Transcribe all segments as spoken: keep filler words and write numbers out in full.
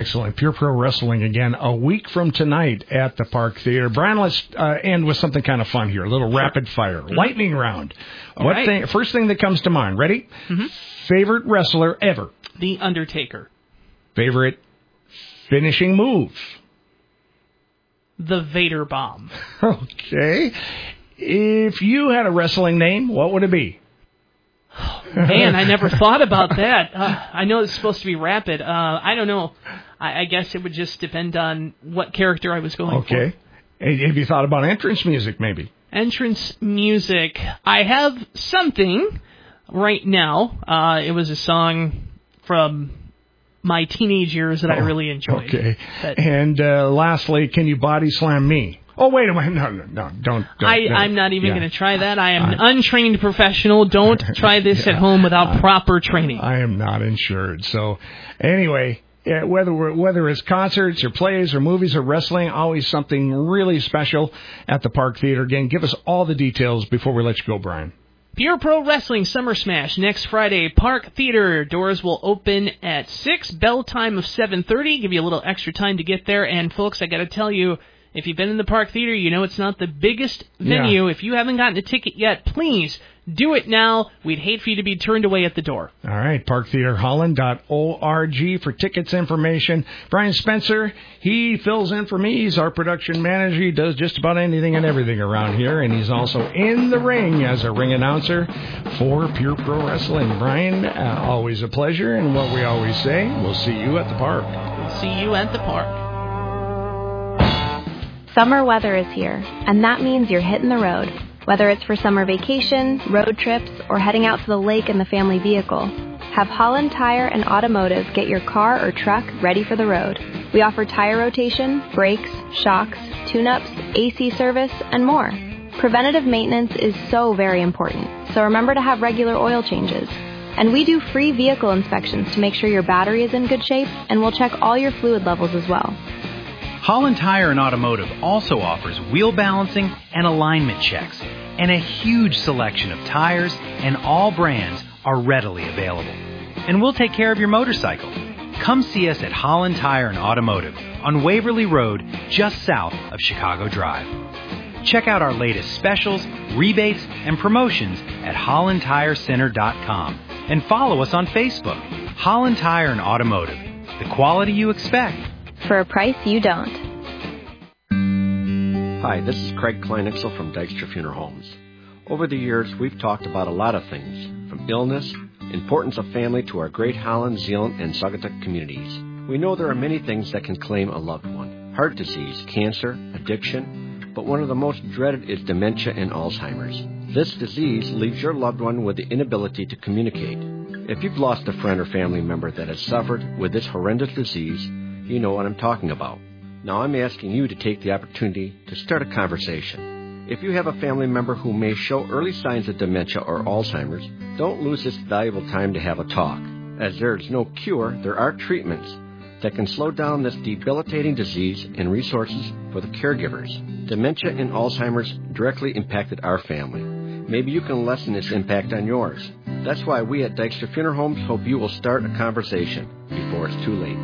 Excellent. Pure Pro Wrestling again a week from tonight at the Park Theater. Brian, let's uh, end with something kind of fun here. A little rapid fire. Mm-hmm. Lightning round. All what right. thing? First thing that comes to mind. Ready? Mm-hmm. Favorite wrestler ever? The Undertaker. Favorite finishing move? The Vader Bomb. Okay. If you had a wrestling name, what would it be? Man, I never thought about that. Uh, I know it's supposed to be rapid. Uh, I don't know. I, I guess it would just depend on what character I was going okay. for. Okay. Have you thought about entrance music, maybe? Entrance music. I have something right now. Uh, it was a song from my teenage years that oh, I really enjoyed. Okay. But, and uh, lastly, can you body slam me? Oh, wait a minute. No, no, no. Don't. don't I, no. I'm not even yeah. going to try that. I am I, an untrained professional. Don't try this yeah, at home without I, proper training. I am not insured. So, anyway, yeah, whether we're, whether it's concerts or plays or movies or wrestling, always something really special at the Park Theater. Again, give us all the details before we let you go, Brian. Pure Pro Wrestling Summer Smash next Friday, Park Theater. Doors will open at six, bell time of seven thirty. Give you a little extra time to get there. And, folks, I got to tell you, if you've been in the Park Theater, you know it's not the biggest venue. Yeah. If you haven't gotten a ticket yet, please do it now. We'd hate for you to be turned away at the door. All right, park theater holland dot org for tickets information. Brian Spencer, he fills in for me. He's our production manager. He does just about anything and everything around here, and he's also in the ring as a ring announcer for Pure Pro Wrestling. Brian, uh, always a pleasure, and what we always say, we'll see you at the park. We'll see you at the park. Summer weather is here, and that means you're hitting the road. Whether it's for summer vacation, road trips, or heading out to the lake in the family vehicle, have Holland Tire and Automotive get your car or truck ready for the road. We offer tire rotation, brakes, shocks, tune-ups, A C service, and more. Preventative maintenance is so very important, so remember to have regular oil changes. And we do free vehicle inspections to make sure your battery is in good shape, and we'll check all your fluid levels as well. Holland Tire and Automotive also offers wheel balancing and alignment checks, and a huge selection of tires and all brands are readily available. And we'll take care of your motorcycle. Come see us at Holland Tire and Automotive on Waverly Road, just south of Chicago Drive. Check out our latest specials, rebates, and promotions at holland tire center dot com and follow us on Facebook. Holland Tire and Automotive, the quality you expect for a price you don't. Hi, this is Craig Kleinixel from Dykstra Funeral Homes. Over the years, we've talked about a lot of things, from illness, importance of family to our Great Holland, Zeeland, and Saugatuck communities. We know there are many things that can claim a loved one. Heart disease, cancer, addiction, but one of the most dreaded is dementia and Alzheimer's. This disease leaves your loved one with the inability to communicate. If you've lost a friend or family member that has suffered with this horrendous disease, you know what I'm talking about. Now I'm asking you to take the opportunity to start a conversation. If you have a family member who may show early signs of dementia or Alzheimer's, don't lose this valuable time to have a talk. As there is no cure, there are treatments that can slow down this debilitating disease and resources for the caregivers. Dementia and Alzheimer's directly impacted our family. Maybe you can lessen this impact on yours. That's why we at Dykstra Funeral Homes hope you will start a conversation before it's too late.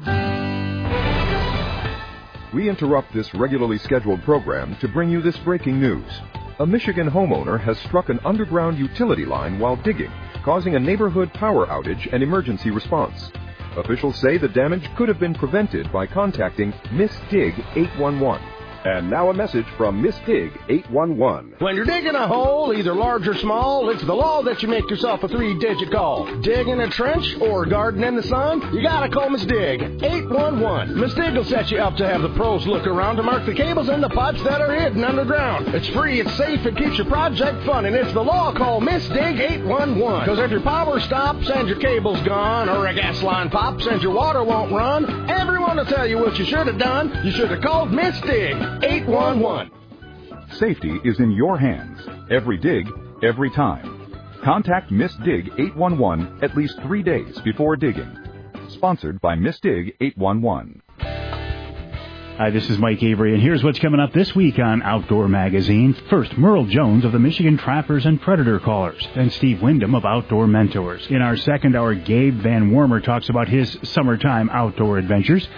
We interrupt this regularly scheduled program to bring you this breaking news. A Michigan homeowner has struck an underground utility line while digging, causing a neighborhood power outage and emergency response. Officials say the damage could have been prevented by contacting Miss Dig eight one one. And now a message from Miss Dig eight one one. When you're digging a hole, either large or small, it's the law that you make yourself a three-digit call. Dig in a trench or garden in the sun, you gotta call Miss Dig eight one one. Miss Dig will set you up to have the pros look around to mark the cables and the pipes that are hidden underground. It's free, it's safe, it keeps your project fun, and it's the law. Call Miss Dig eight one one. Because if your power stops and your cable's gone, or a gas line pops and your water won't run, everyone will tell you what you should have done. You should have called Miss Dig eight one one. Safety is in your hands. Every dig, every time. Contact Miss Dig eight one one at least three days before digging. Sponsored by Miss Dig eight one one. Hi, this is Mike Avery, and here's what's coming up this week on Outdoor Magazine. First, Merle Jones of the Michigan Trappers and Predator Callers, and Steve Wyndham of Outdoor Mentors. In our second hour, Gabe Van Wormer talks about his summertime outdoor adventures.